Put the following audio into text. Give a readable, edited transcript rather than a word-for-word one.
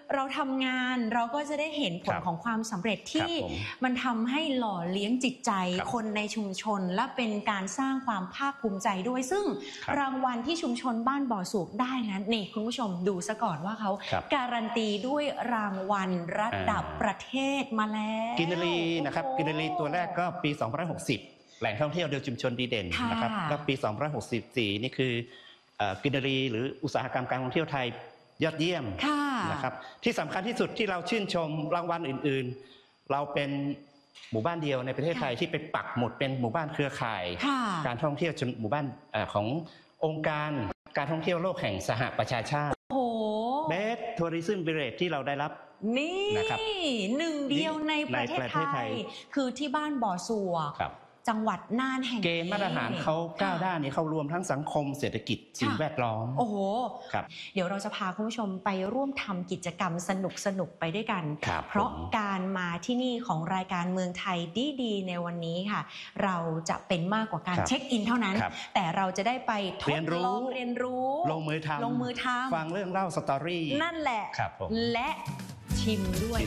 เราทำงานเราก็จะได้เห็นผลของความสำเร็จที่มันทำให้หล่อเลี้ยงจิตใจคนในชุมชนและเป็นการสร้างความภาคภูมิใจด้วยซึ่งรางวัลที่ชุมชนบ้านบ่อสูบได้นั้นนี่คุณผู้ชมดูซะก่อนว่าเขาการันตีด้วยรางวัลระดับประเทศมาแล้วกินรีนะครับกินรีตัวแรกก็ปี2560แหล่งท่องเที่ยวเดียวชุมชนดีเด่นนะครับแล้วปี2564นี่คือกินรีหรืออุตสาหกรรมการท่องเที่ยวไทยยอดเยี่ยมนะครับที่สำคัญที่สุดที่เราชื่นชมรางวัลอื่นๆเราเป็นหมู่บ้านเดียวในประเทศไทยที่ไปปักหมุดเป็นหมู่บ้านเครือข่ายการท่องเที่ยวหมู่บ้านขององค์การการท่องเที่ยวโลกแห่งสหประชาชาติBest Tourism Village ที่เราได้รับนี่หนึ่งเดียวในประเทศไทยคือที่บ้านบ่อสัวจังหวัดน่านแห่งนี้เกณฑ์มาตรฐานเขา9ด้านนี้เขารวมทั้งสังคมเศรษฐกิจสิ่งแวดล้อมโอ้โหเดี๋ยวเราจะพาคุณผู้ชมไปร่วมทำกิจกรรมสนุกไปด้วยกันเพราะการมาที่นี่ของรายการเมืองไทยดีในวันนี้ค่ะเราจะเป็นมากกว่าการเช็คอินเท่านั้นแต่เราจะได้ไปทดลองเรียนรู้ลงมือทำฟังเรื่องเล่าสตอรี่นั่นแหละและชิมด้วย